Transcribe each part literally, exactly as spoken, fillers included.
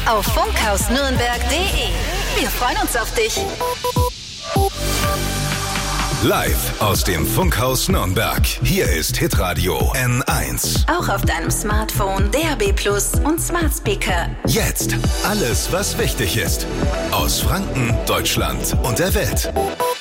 auf funkhaus nürnberg punkt de. Wir freuen uns auf dich. Live aus dem Funkhaus Nürnberg. Hier ist Hitradio N eins. Auch auf deinem Smartphone, D A B Plus und Smart Speaker. Jetzt alles, was wichtig ist. Aus Franken, Deutschland und der Welt.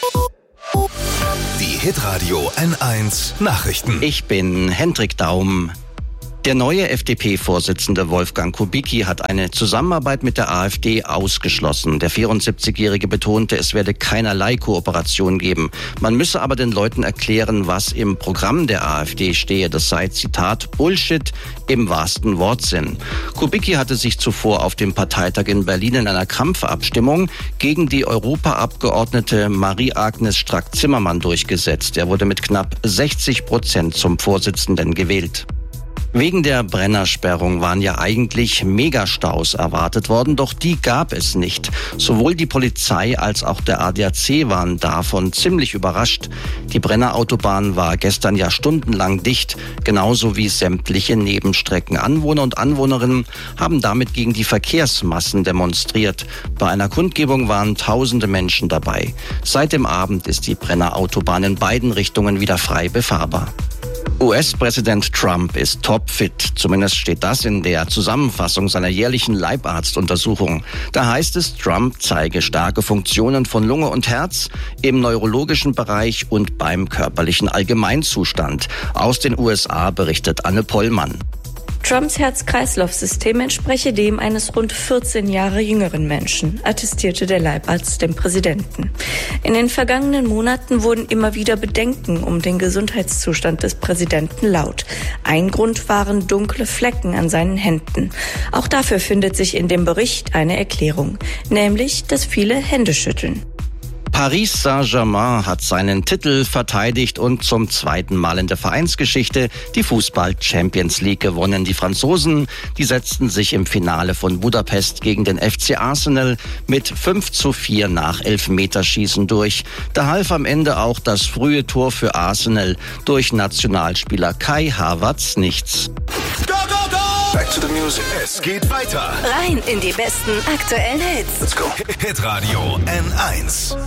Die Hitradio N eins Nachrichten. Ich bin Hendrik Daum. Der neue F D P-Vorsitzende Wolfgang Kubicki hat eine Zusammenarbeit mit der AfD ausgeschlossen. Der vierundsiebzigjährige betonte, es werde keinerlei Kooperation geben. Man müsse aber den Leuten erklären, was im Programm der AfD stehe. Das sei, Zitat, Bullshit im wahrsten Wortsinn. Kubicki hatte sich zuvor auf dem Parteitag in Berlin in einer Krampfabstimmung gegen die Europaabgeordnete Marie-Agnes Strack-Zimmermann durchgesetzt. Er wurde mit knapp sechzig Prozent zum Vorsitzenden gewählt. Wegen der Brennersperrung waren ja eigentlich Megastaus erwartet worden, doch die gab es nicht. Sowohl die Polizei als auch der A D A C waren davon ziemlich überrascht. Die Brennerautobahn war gestern ja stundenlang dicht, genauso wie sämtliche Nebenstrecken. Anwohner und Anwohnerinnen haben damit gegen die Verkehrsmassen demonstriert. Bei einer Kundgebung waren tausende Menschen dabei. Seit dem Abend ist die Brennerautobahn in beiden Richtungen wieder frei befahrbar. U S-Präsident Trump ist topfit. Zumindest steht das in der Zusammenfassung seiner jährlichen Leibarztuntersuchung. Da heißt es, Trump zeige starke Funktionen von Lunge und Herz im neurologischen Bereich und beim körperlichen Allgemeinzustand. Aus den U S A berichtet Anne Pollmann. Trumps Herz-Kreislauf-System entspreche dem eines rund vierzehn Jahre jüngeren Menschen, attestierte der Leibarzt dem Präsidenten. In den vergangenen Monaten wurden immer wieder Bedenken um den Gesundheitszustand des Präsidenten laut. Ein Grund waren dunkle Flecken an seinen Händen. Auch dafür findet sich in dem Bericht eine Erklärung, nämlich, dass viele Hände schütteln. Paris Saint-Germain hat seinen Titel verteidigt und zum zweiten Mal in der Vereinsgeschichte die Fußball-Champions League gewonnen. Die Franzosen, die setzten sich im Finale von Budapest gegen den F C Arsenal mit fünf zu vier nach Elfmeterschießen durch. Da half am Ende auch das frühe Tor für Arsenal durch Nationalspieler Kai Havertz nichts. Go, go, go! Back to the music. Es geht weiter. Rein in die besten aktuellen Hits. Let's go. Hitradio N eins.